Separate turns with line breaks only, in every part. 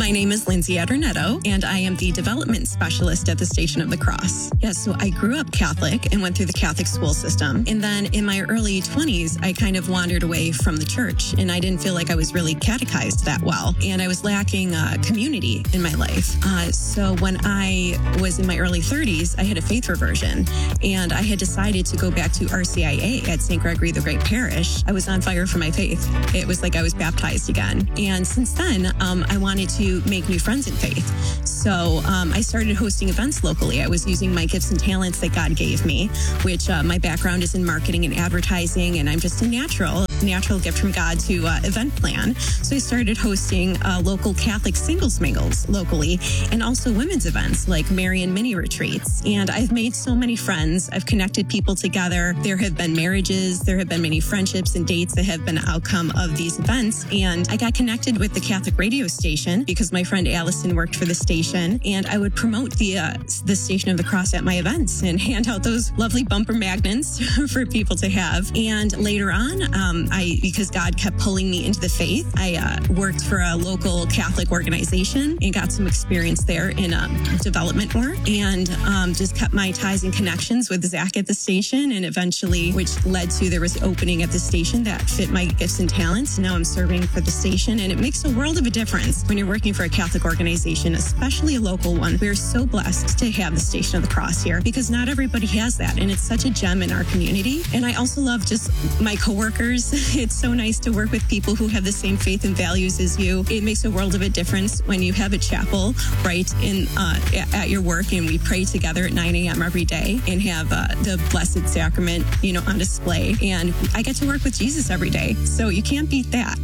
My name is Lindsay Adornetto, and I am the development specialist at the Station of the Cross. Yes, so I grew up Catholic and went through the Catholic school system. And then in my early 20s, I kind of wandered away from the church, and I didn't feel like I was really catechized that well. And I was lacking community in my life. So when I was in my early 30s, I had a faith reversion, and I had decided to go back to RCIA at St. Gregory the Great Parish. I was on fire for my faith. It was like I was baptized again. And since then, I wanted to make new friends in faith. So I started hosting events locally. I was using my gifts and talents that God gave me, which my background is in marketing and advertising, and I'm just a natural gift from God to event plan. So I started hosting local Catholic singles mingles locally, and also women's events like Marian mini retreats. And I've made so many friends. I've connected people together. There have been marriages. There have been many friendships and dates that have been an outcome of these events. And I got connected with the Catholic radio station because my friend Allison worked for the station, and I would promote the Station of the Cross at my events and hand out those lovely bumper magnets for people to have. And later on, because God kept pulling me into the faith, I worked for a local Catholic organization and got some experience there in development work, and just kept my ties and connections with Zach at the station, and eventually, which led to there was an opening at the station that fit my gifts and talents. Now I'm serving for the station, and it makes a world of a difference when you're working for a Catholic organization, especially a local one. We're so blessed to have the Station of the Cross here because not everybody has that, and it's such a gem in our community. And I also love just my coworkers. It's so nice to work with people who have the same faith and values as you. It makes a world of a difference when you have a chapel right in at your work, and we pray together at 9 a.m. every day and have the Blessed Sacrament, on display. And I get to work with Jesus every day, so you can't beat that.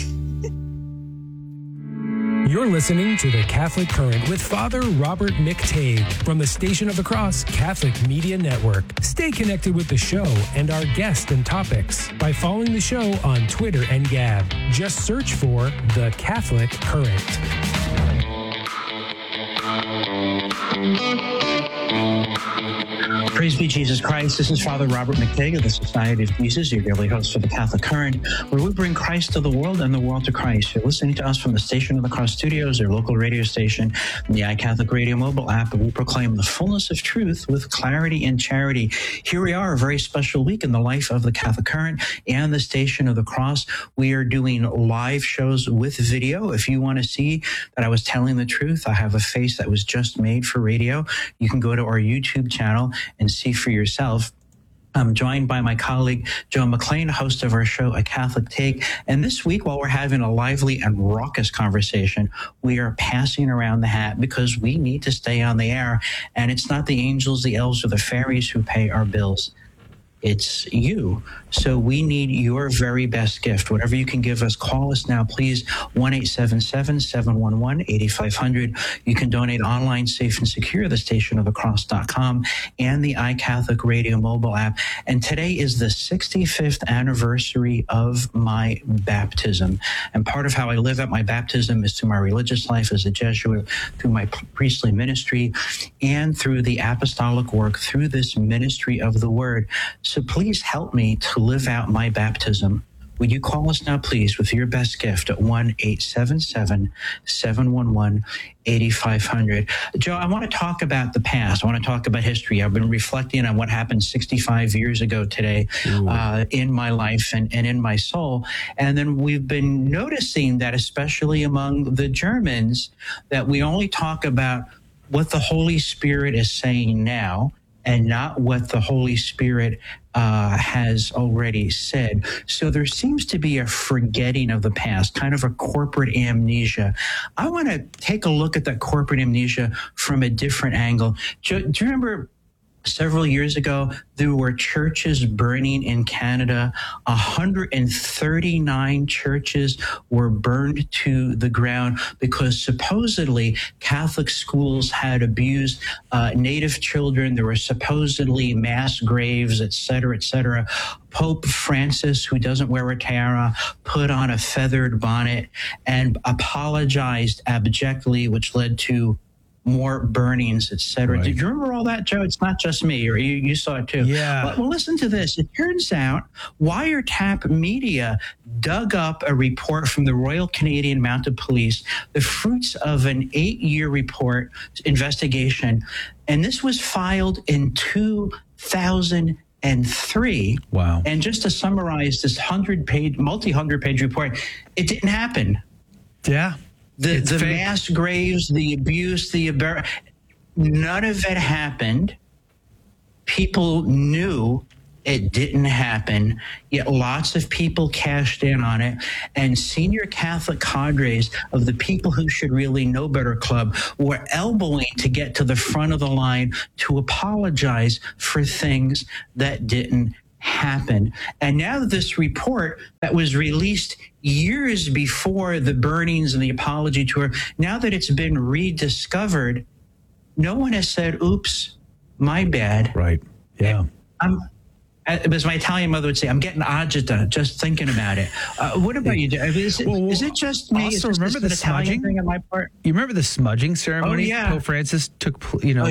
You're listening to The Catholic Current with Father Robert McTague from the Station of the Cross Catholic Media Network. Stay connected with the show and our guests and topics by following the show on Twitter and Gab. Just search for The Catholic Current.
Praise be Jesus Christ. This is Father Robert McTague of the Society of Jesus, your daily host for the Catholic Current, where we bring Christ to the world and the world to Christ. You're listening to us from the Station of the Cross Studios, your local radio station, and the iCatholic Radio mobile app, where we proclaim the fullness of truth with clarity and charity. Here we are, a very special week in the life of the Catholic Current and the Station of the Cross. We are doing live shows with video. If you want to see that I was telling the truth, I have a face that was just made for radio. You can go to our YouTube channel and see for yourself. I'm joined by my colleague, Joe McLean, host of our show, A Catholic Take. And this week, while we're having a lively and raucous conversation, we are passing around the hat because we need to stay on the air. And it's not the angels, the elves, or the fairies who pay our bills. It's you. So we need your very best gift. Whatever you can give us, call us now, please. 1-877-711-8500. You can donate online, safe and secure, thestationofthecross.com and the iCatholic Radio mobile app. And today is the 65th anniversary of my baptism. And part of how I live out my baptism is through my religious life as a Jesuit, through my priestly ministry, and through the apostolic work, through this ministry of the Word. So please help me to live out my baptism. Would you call us now, please, with your best gift at 1-877-711-8500. Joe, I want to talk about the past. I want to talk about history. I've been reflecting on what happened 65 years ago today in my life and in my soul. And then we've been noticing that, especially among the Germans, that we only talk about what the Holy Spirit is saying now, and not what the Holy Spirit has already said. So there seems to be a forgetting of the past, kind of a corporate amnesia. I want to take a look at that corporate amnesia from a different angle. Do you remember several years ago, there were churches burning in Canada? 139 churches were burned to the ground because supposedly Catholic schools had abused Native children. There were supposedly mass graves, et cetera, et cetera. Pope Francis, who doesn't wear a tiara, put on a feathered bonnet and apologized abjectly, which led to more burnings, etc.
Right.
Did you remember all that, Joe? It's not just me, or you saw it too.
Yeah.
Well, listen to this. It turns out Wiretap Media dug up a report from the Royal Canadian Mounted Police, the fruits of an 8-year report investigation, and this was filed in 2003.
Wow.
And just to summarize this multi-hundred-page report, it didn't happen.
Yeah.
The mass graves, the abuse, none of it happened. People knew it didn't happen, yet lots of people cashed in on it. And senior Catholic cadres of the People Who Should Really Know Better Club were elbowing to get to the front of the line to apologize for things that didn't happen. And now this report that was released years before the burnings and the apology tour, now that it's been rediscovered, no one has said, oops, my bad.
Right. Yeah.
As my Italian mother would say, I'm getting agita just thinking about it. What about you? Is it just me?
Also,
remember the Italian thing on my part?
You remember the smudging ceremony?
Oh, yeah.
Pope Francis took,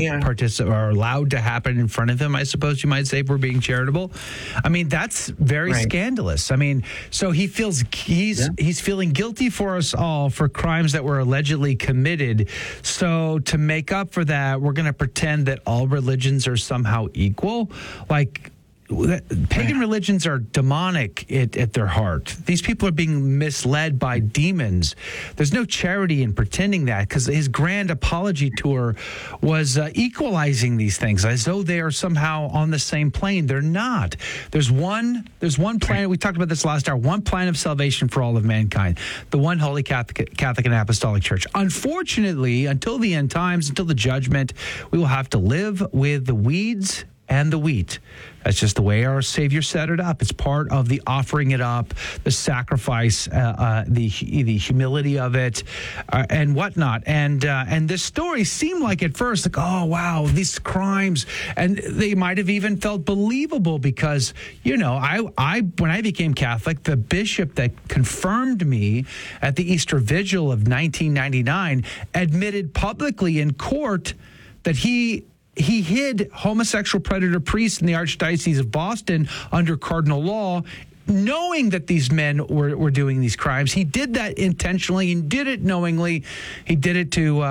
or allowed to happen in front of him, I suppose you might say, if we're being charitable. I mean, that's very scandalous. I mean, so he feels he's feeling guilty for us all for crimes that were allegedly committed. So to make up for that, we're going to pretend that all religions are somehow equal. Like, pagan religions are demonic at their heart. These people are being misled by demons. There's no charity in pretending that, because his grand apology tour was equalizing these things as though they are somehow on the same plane. They're not. There's one plan. We talked about this last hour. One plan of salvation for all of mankind. The one Holy Catholic and Apostolic Church. Unfortunately, until the end times, until the judgment, we will have to live with the weeds and the wheat. That's just the way our Savior set it up. It's part of the offering it up, the sacrifice, the humility of it, and whatnot. And this story seemed like at first, like, oh, wow, these crimes. And they might have even felt believable because, when I became Catholic, the bishop that confirmed me at the Easter Vigil of 1999 admitted publicly in court that he hid homosexual predator priests in the Archdiocese of Boston under cardinal law, knowing that these men were doing these crimes. He did that intentionally and did it knowingly. He did it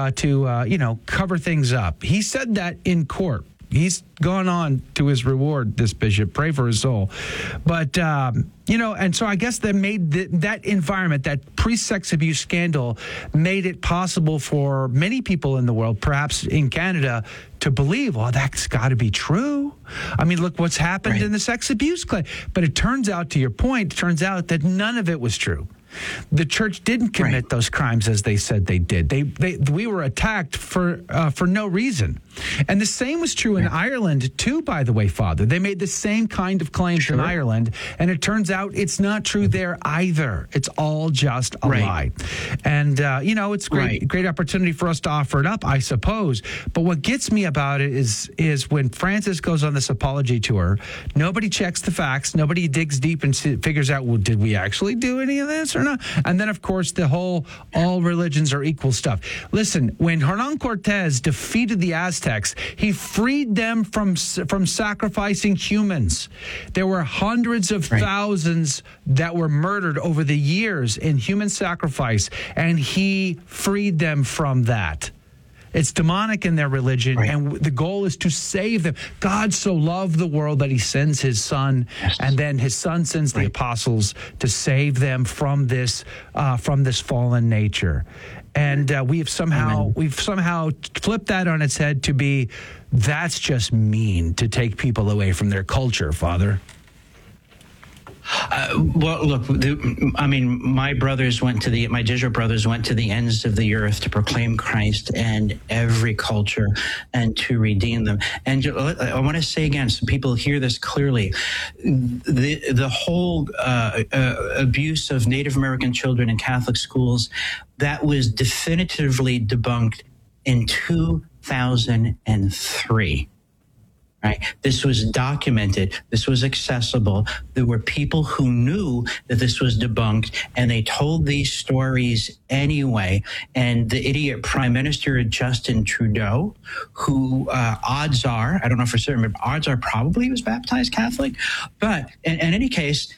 to cover things up. He said that in court. He's gone on to his reward, this bishop. Pray for his soul. But, and so I guess that made that environment, that pre-sex abuse scandal, made it possible for many people in the world, perhaps in Canada, to believe, well, that's got to be true. I mean, look what's happened in the sex abuse claim. But it turns out, to your point, that none of it was true. The church didn't commit those crimes as they said they did. We were attacked for no reason. And the same was true in Ireland, too, by the way, Father. They made the same kind of claims in Ireland, and it turns out it's not true there either. It's all just a lie. And, it's great opportunity for us to offer it up, I suppose. But what gets me about it is when Francis goes on this apology tour, nobody checks the facts, nobody digs deep and figures out, well, did we actually do any of this or not? And then, of course, the whole all religions are equal stuff. Listen, when Hernan Cortez defeated the Aztecs, he freed them from sacrificing humans. There were hundreds of thousands that were murdered over the years in human sacrifice, and he freed them from that. It's demonic in their religion, and the goal is to save them. God so loved the world that he sends his son, and then his son sends the apostles to save them from this fallen nature. And we've somehow flipped that on its head to be, that's just mean to take people away from their culture, Father.
Well, look, my Jesuit brothers went to the ends of the earth to proclaim Christ and every culture and to redeem them. And I want to say again, so people hear this clearly, the whole abuse of Native American children in Catholic schools, that was definitively debunked in 2003. Right. This was documented. This was accessible. There were people who knew that this was debunked, and they told these stories anyway. And the idiot Prime Minister Justin Trudeau, who odds are, I don't know for certain, but odds are probably he was baptized Catholic. But in any case,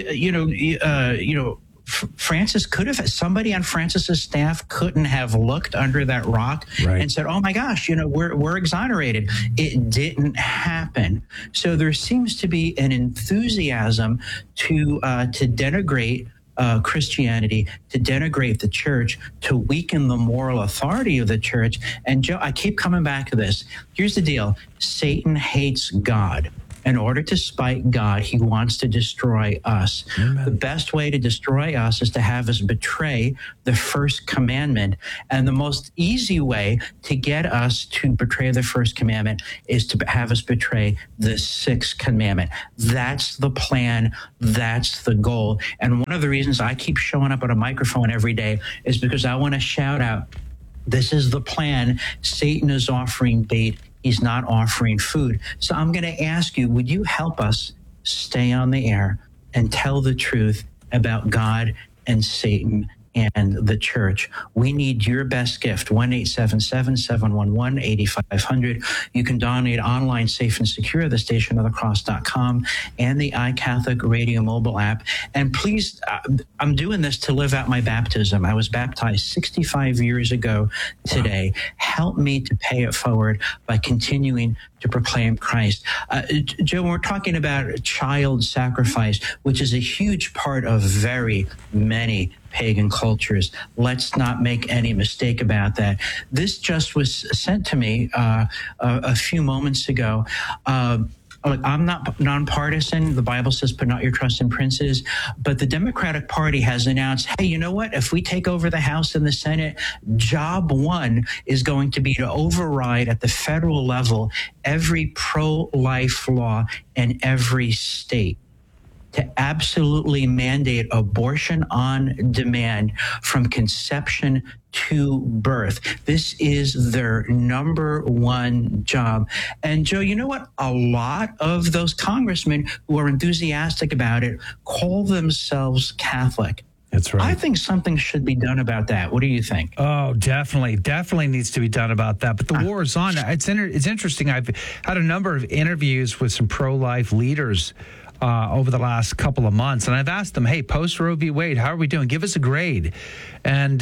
Francis could have, somebody on Francis's staff couldn't have looked under that rock and said, oh my gosh, we're exonerated. It didn't happen. So there seems to be an enthusiasm to denigrate Christianity, to denigrate the church, to weaken the moral authority of the church. And Joe, I keep coming back to this. Here's the deal. Satan hates God. In order to spite God, he wants to destroy us. Amen. The best way to destroy us is to have us betray the first commandment. And the most easy way to get us to betray the first commandment is to have us betray the sixth commandment. That's the plan. That's the goal. And one of the reasons I keep showing up on a microphone every day is because I want to shout out, this is the plan. Satan is offering bait. He's not offering food. So I'm going to ask you, would you help us stay on the air and tell the truth about God and Satan and the church? We need your best gift, 1-877-711-8500. You can donate online, safe and secure, thestationofthecross.com and the iCatholic Radio mobile app. And please, I'm doing this to live out my baptism. I was baptized 65 years ago today. Wow. Help me to pay it forward by continuing to proclaim Christ. Joe, we're talking about child sacrifice, which is a huge part of very many pagan cultures. Let's not make any mistake about that. This just was sent to me a few moments ago. Look, I'm not nonpartisan. The Bible says, put not your trust in princes. But the Democratic Party has announced, hey, you know what? If we take over the House and the Senate, job one is going to be to override at the federal level every pro-life law in every state, to absolutely mandate abortion on demand from conception to birth. This is their number one job. And Joe, you know what? A lot of those congressmen who are enthusiastic about it call themselves Catholic.
That's right.
I think something should be done about that. What do you think?
Oh, definitely needs to be done about that. But the war is on. It's interesting. I've had a number of interviews with some pro-life leaders over the last couple of months. And I've asked them, hey, post Roe v. Wade, how are we doing? Give us a grade. And,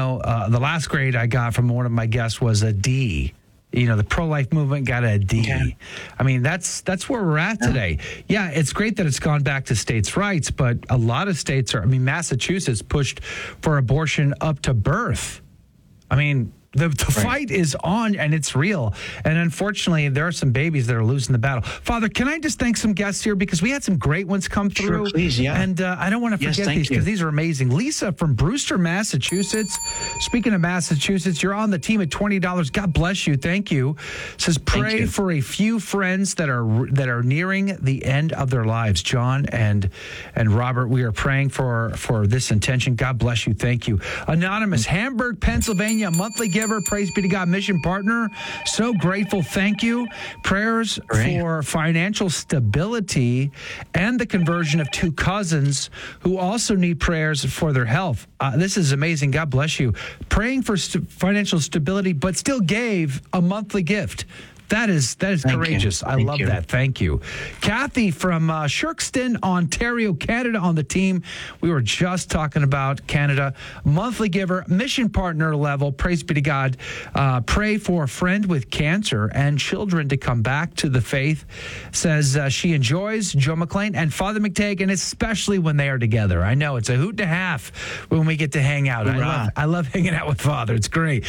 the last grade I got from one of my guests was a D. The pro-life movement got a D. Okay. I mean, that's where we're at today. Yeah, it's great that it's gone back to states' rights, but a lot of states Massachusetts pushed for abortion up to birth. I mean, the fight is on, and it's real. And unfortunately, there are some babies that are losing the battle. Father, can I just thank some guests here? Because we had some great ones come through.
Sure, please, yeah.
And I don't want to forget these because these are amazing. Lisa from Brewster, Massachusetts. Speaking of Massachusetts, you're on the team at $20. God bless you. Thank you. Says, pray for a few friends that are nearing the end of their lives. John and Robert, we are praying for this intention. God bless you. Thank you. Anonymous, Hamburg, Pennsylvania, monthly giver. Praise be to God, mission partner. So grateful. Thank you. Prayers for financial stability and the conversion of two cousins who also need prayers for their health. This is amazing. God bless you. Praying for financial stability, but still gave a monthly gift. That is courageous. I love that. Thank you. Kathy from Shirkston, Ontario, Canada on the team. We were just talking about Canada. Monthly giver, mission partner level. Praise be to God. Pray for a friend with cancer and children to come back to the faith. Says she enjoys Joe McLean and Father McTague, and especially when they are together. I know it's a hoot and a half when we get to hang out. I love hanging out with Father. It's great.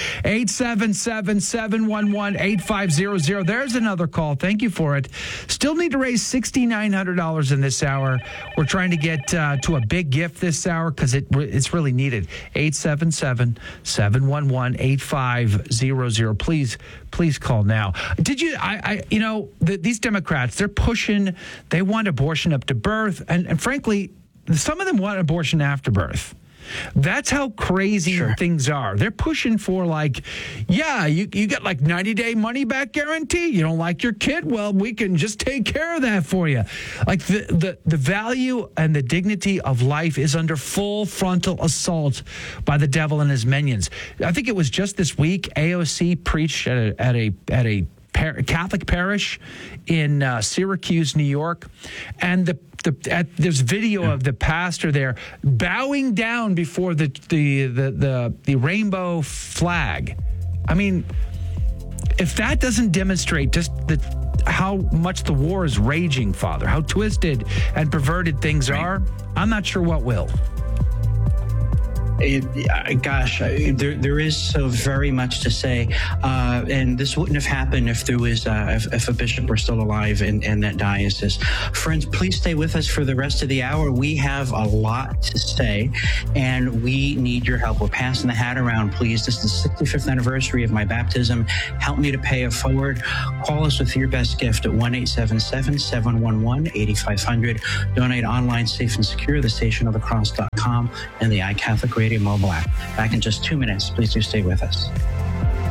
877-711-8500. There's another call. Thank you for it. Still need to raise $6,900 in this hour. We're trying to get to a big gift this hour because it's really needed. 877-711-8500. Please call now. Did you? These Democrats, they're pushing. They want abortion up to birth, and frankly, some of them want abortion after birth. That's how crazy things are. They're pushing for you get 90-day money back guarantee. You don't like your kid? Well, we can just take care of that for you. The value and the dignity of life is under full frontal assault by the devil and his minions. I think it was just this week AOC preached at a Catholic parish in Syracuse, New York, and there's video of the pastor there bowing down before the rainbow flag. I mean, if that doesn't demonstrate just how much the war is raging, Father, how twisted and perverted things are, I'm not sure what will.
There is so very much to say, and this wouldn't have happened if there was if a bishop were still alive in that diocese. Friends, please stay with us for the rest of the hour. We have a lot to say, and we need your help. We're passing the hat around, please. This is the 65th anniversary of my baptism. Help me to pay it forward. Call us with your best gift at 1-877-711-8500. Donate online, safe and secure, thestationofthecross.com and the iCatholic Radio mobile app. Back in just 2 minutes. Please do stay with us.